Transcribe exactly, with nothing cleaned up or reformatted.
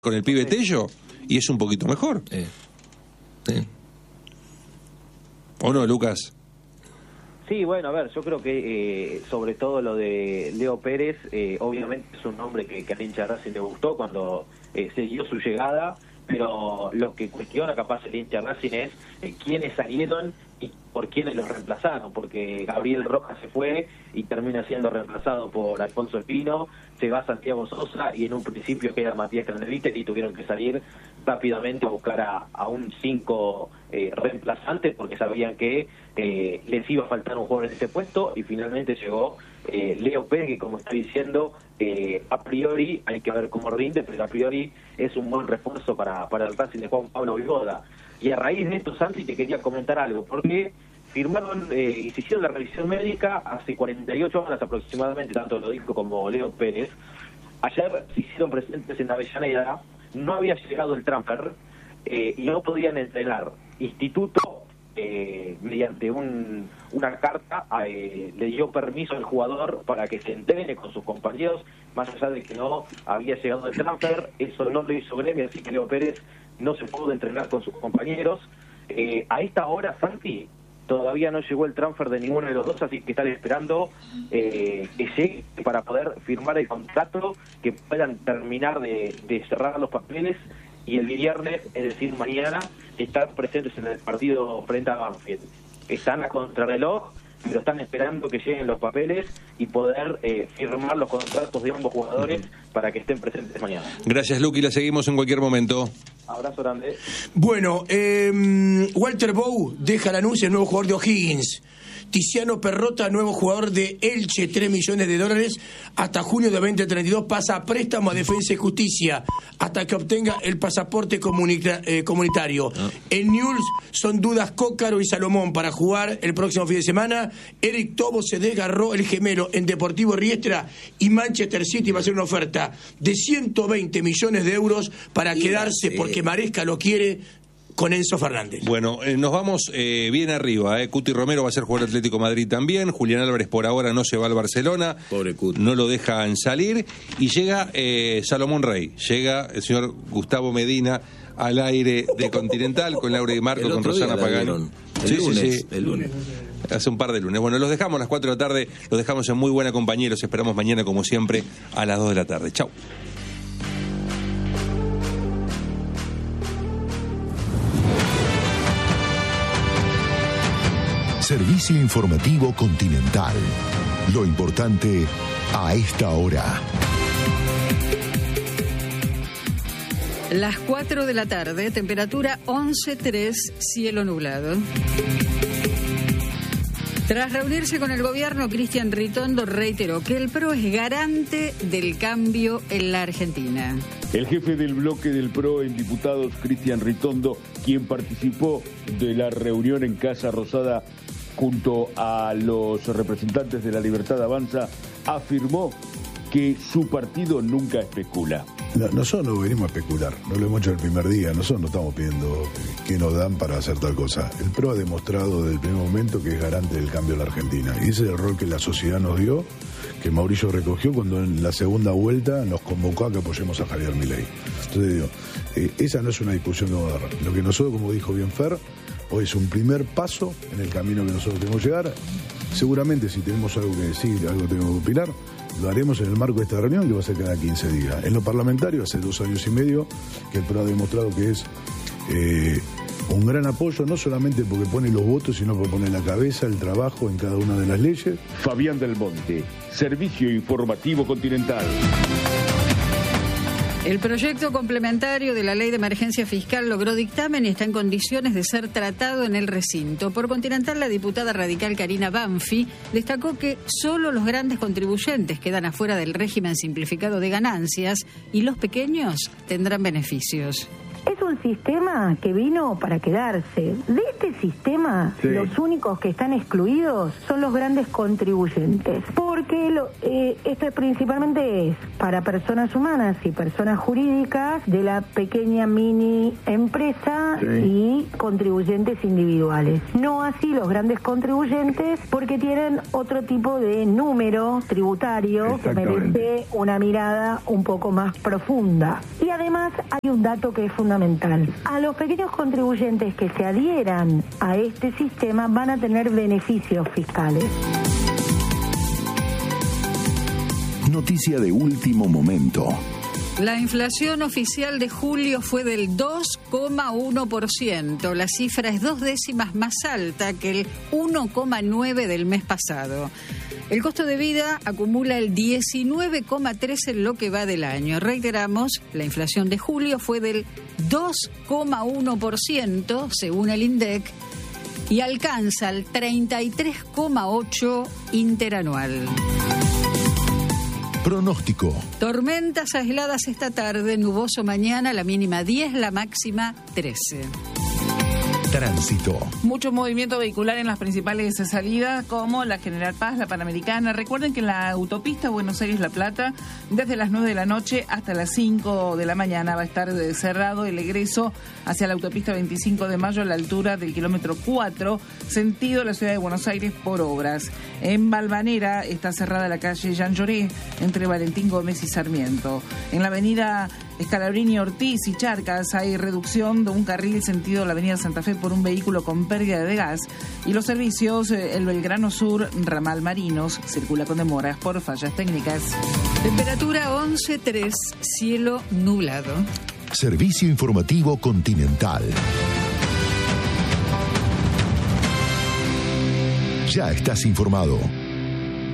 con el pibe Tello y es un poquito mejor. Sí. Sí. ¿O no, Lucas? Sí, bueno, a ver, yo creo que eh, sobre todo lo de Leo Pérez, eh, obviamente es un nombre que, que a hincha Racing le gustó cuando eh, se dio su llegada, pero lo que cuestiona capaz el hincha Racing es eh, quiénes salieron y por quiénes los reemplazaron, porque Gabriel Rojas se fue y termina siendo reemplazado por Alfonso Espino, se va Santiago Sosa y en un principio queda Matías Craneviter y tuvieron que salir rápidamente a buscar a, a un cinco eh, reemplazante porque sabían que eh, les iba a faltar un jugador en ese puesto y finalmente llegó eh, Leo Pérez, que como estoy diciendo, eh, a priori hay que ver cómo rinde, pero a priori es un buen refuerzo para, para el Racing de Juan Pablo Vigoda. Y a raíz de esto, Santi, te quería comentar algo, porque firmaron eh, y se hicieron la revisión médica hace cuarenta y ocho horas aproximadamente, tanto lo dijo como Leo Pérez. Ayer se hicieron presentes en Avellaneda, no había llegado el transfer eh, y no podían entrenar. Instituto, eh, mediante un, una carta, eh, le dio permiso al jugador para que se entrene con sus compañeros, más allá de que no había llegado el transfer. Eso no lo hizo Gremio, así que Leo Pérez no se pudo entrenar con sus compañeros. Eh, a esta hora, Santi, todavía no llegó el transfer de ninguno de los dos, así que están esperando eh, que llegue para poder firmar el contrato, que puedan terminar de, de cerrar los papeles y el viernes, es decir, mañana, estar presentes en el partido frente a Banfield. Están a contrarreloj, pero están esperando que lleguen los papeles y poder eh, firmar los contratos de ambos jugadores para que estén presentes mañana. Gracias, Luqui, la seguimos en cualquier momento. Abrazo grande. Bueno, eh, Walter Bow deja el anuncio del nuevo jugador de O'Higgins. Tiziano Perrota, nuevo jugador de Elche, tres millones de dólares. Hasta junio de veinte treinta y dos pasa a préstamo a Defensa y Justicia hasta que obtenga el pasaporte comunita- eh, comunitario. Ah. En Newell's son dudas Cócaro y Salomón para jugar el próximo fin de semana. Eric Tobo se desgarró el gemelo en Deportivo Riestra y Manchester City va a hacer una oferta de ciento veinte millones de euros para y quedarse porque Maresca lo quiere con Enzo Fernández. Bueno, eh, nos vamos eh, bien arriba. Eh. Cuti Romero va a ser jugador Atlético Madrid también. Julián Álvarez por ahora no se va al Barcelona. Pobre Cuti. No lo dejan salir. Y llega eh, Salomón Rey. Llega el señor Gustavo Medina al aire de Continental con Laura y Marco, con Rosana Pagani. El sí, lunes, sí, sí. El lunes. Hace un par de lunes. Bueno, los dejamos a las cuatro de la tarde. Los dejamos en muy buena compañía. Los esperamos mañana, como siempre, a las dos de la tarde. Chau. Servicio informativo Continental. Lo importante a esta hora. Las cuatro de la tarde, temperatura once tres, cielo nublado. Tras reunirse con el gobierno, Cristian Ritondo reiteró que el P R O es garante del cambio en la Argentina. El jefe del bloque del P R O en diputados, Cristian Ritondo, quien participó de la reunión en Casa Rosada junto a los representantes de La Libertad Avanza, afirmó que su partido nunca especula. No, nosotros no venimos a especular, no lo hemos hecho el primer día, nosotros no estamos pidiendo qué nos dan para hacer tal cosa. El P R O ha demostrado desde el primer momento que es garante del cambio en la Argentina, y ese es el rol que la sociedad nos dio, que Mauricio recogió cuando en la segunda vuelta nos convocó a que apoyemos a Javier Milei. Entonces digo, eh, esa no es una discusión que vamos a dar. Lo que nosotros, como dijo bien Fer, hoy es un primer paso en el camino que nosotros tenemos que llegar. Seguramente si tenemos algo que decir, algo que tenemos que opinar, lo haremos en el marco de esta reunión que va a ser cada quince días. En lo parlamentario, hace dos años y medio que el P R O ha demostrado que es eh, un gran apoyo, no solamente porque pone los votos, sino porque pone la cabeza, el trabajo en cada una de las leyes. Fabián del Monte, Servicio Informativo Continental. El proyecto complementario de la Ley de Emergencia Fiscal logró dictamen y está en condiciones de ser tratado en el recinto. Por Continental, la diputada radical Karina Banfi destacó que solo los grandes contribuyentes quedan afuera del régimen simplificado de ganancias y los pequeños tendrán beneficios. Es un sistema que vino para quedarse. De este sistema, sí. los únicos que están excluidos son los grandes contribuyentes, porque lo, eh, esto es principalmente es para personas humanas y personas jurídicas de la pequeña mini empresa sí. y contribuyentes individuales. No así los grandes contribuyentes, porque tienen otro tipo de número tributario que merece una mirada un poco más profunda. Y además hay un dato que es fundamental. A los pequeños contribuyentes que se adhieran a este sistema van a tener beneficios fiscales. Noticia de último momento. La inflación oficial de julio fue del dos coma uno por ciento. La cifra es dos décimas más alta que el uno coma nueve por ciento del mes pasado. El costo de vida acumula el diecinueve coma tres por ciento en lo que va del año. Reiteramos, la inflación de julio fue del dos coma uno por ciento, según el INDEC, y alcanza el treinta y tres coma ocho por ciento interanual. Pronóstico. Tormentas aisladas esta tarde, nuboso mañana, la mínima diez, la máxima trece. Tránsito. Mucho movimiento vehicular en las principales salidas como la General Paz, la Panamericana. Recuerden que en la autopista Buenos Aires-La Plata, desde las nueve de la noche hasta las cinco de la mañana va a estar cerrado el egreso hacia la autopista veinticinco de mayo a la altura del kilómetro cuatro, sentido la ciudad de Buenos Aires por obras. En Balvanera está cerrada la calle Jean Lloré entre Valentín Gómez y Sarmiento. En la avenida Scalabrini Ortiz y Charcas hay reducción de un carril sentido la avenida Santa Fe por un vehículo con pérdida de gas, y los servicios, el Belgrano Sur, ramal Marinos, circula con demoras por fallas técnicas. Temperatura once coma tres, cielo nublado. Servicio informativo Continental. Ya estás informado.